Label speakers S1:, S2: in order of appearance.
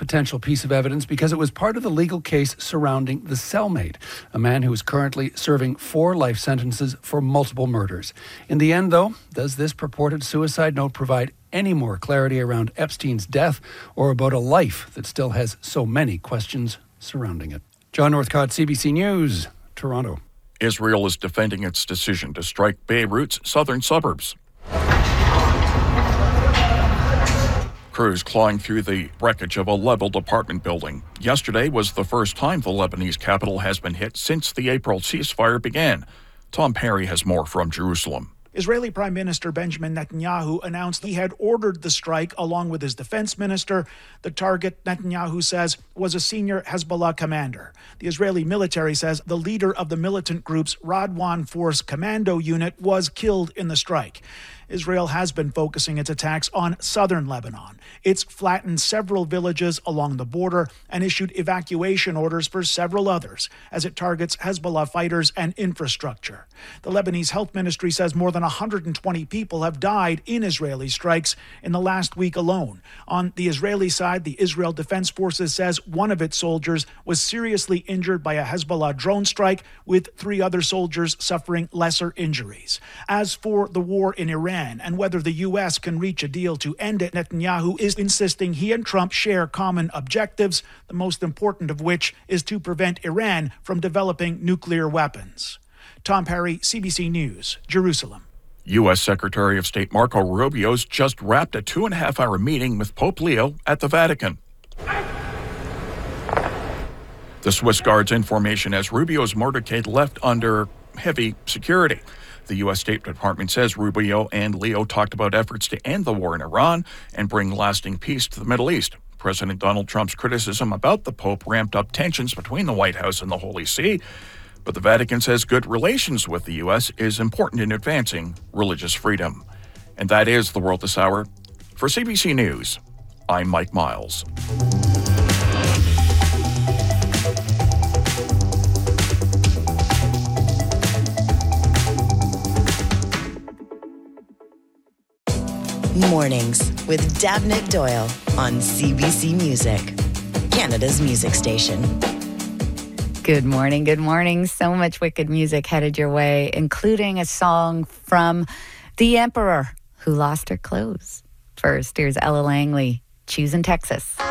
S1: potential piece of evidence because it was part of the legal case surrounding the cellmate, a man who is currently serving 4 life sentences for multiple murders. In the end, though, does this purported suicide note provide any more clarity around Epstein's death or about a life that still has so many questions surrounding it? John Northcott, CBC News, Toronto.
S2: Israel is defending its decision to strike Beirut's southern suburbs. Crews clawing through the wreckage of a leveled apartment building. Yesterday was the first time the Lebanese capital has been hit since the April ceasefire began. Tom Perry has more from Jerusalem.
S3: Israeli Prime Minister Benjamin Netanyahu announced he had ordered the strike along with his defense minister. The target, Netanyahu says, was a senior Hezbollah commander. The Israeli military says the leader of the militant group's Radwan Force Commando unit was killed in the strike. Israel has been focusing its attacks on southern Lebanon. It's flattened several villages along the border and issued evacuation orders for several others as it targets Hezbollah fighters and infrastructure. The Lebanese health ministry says more than 120 people have died in Israeli strikes in the last week alone. On the Israeli side, the Israel Defense Forces says one of its soldiers was seriously injured by a Hezbollah drone strike, with 3 other soldiers suffering lesser injuries. As for the war in Iran and whether the U.S. can reach a deal to end it, Netanyahu is insisting he and Trump share common objectives, the most important of which is to prevent Iran from developing nuclear weapons. Tom Perry, CBC News, Jerusalem.
S2: U.S. Secretary of State Marco Rubio's just wrapped a 2.5-hour meeting with Pope Leo at the Vatican. The Swiss Guards in formation as Rubio's motorcade left under heavy security. The U.S. State Department says Rubio and Leo talked about efforts to end the war in Iran and bring lasting peace to the Middle East. President Donald Trump's criticism about the Pope ramped up tensions between the White House and the Holy See. But the Vatican says good relations with the U.S. is important in advancing religious freedom. And that is the world this hour. For CBC News, I'm Mike Miles.
S4: Mornings with Dabnett Doyle on CBC Music, Canada's music station.
S5: Good morning, good morning. So much wicked music headed your way, including a song from the Emperor who lost her clothes. First, here's Ella Langley, Choosing Texas.